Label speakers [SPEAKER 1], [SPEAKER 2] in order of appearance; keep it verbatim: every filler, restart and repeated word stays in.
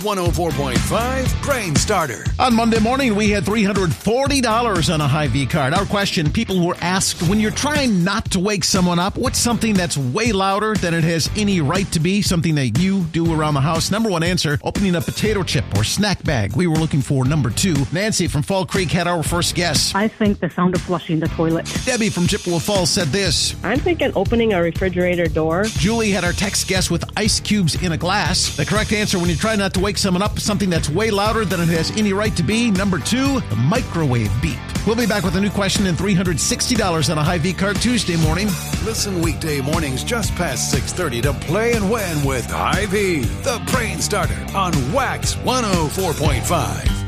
[SPEAKER 1] one oh four point five Brain Starter.
[SPEAKER 2] On Monday morning, we had three hundred forty dollars on a Hy-Vee card. Our question, people were asked, when you're trying not to wake someone up, what's something that's way louder than it has any right to be? Something that you do around the house. Number one answer, opening a potato chip or snack bag. We were looking for number two. Nancy from Fall Creek had our first guess.
[SPEAKER 3] I think the sound of flushing the toilet.
[SPEAKER 2] Debbie from Chippewa Falls said this.
[SPEAKER 4] I'm thinking opening a refrigerator door.
[SPEAKER 2] Julie had our text guess with ice cubes in a glass. The correct answer, when you try not to wake someone up, something that's way louder than it has any right to be. Number two, the microwave beep. We'll be back with a new question and three hundred sixty dollars on a Hy-Vee card Tuesday morning.
[SPEAKER 1] Listen weekday mornings just past six thirty to Play and Win with Hy-Vee, the Brain Starter on Wax one oh four point five.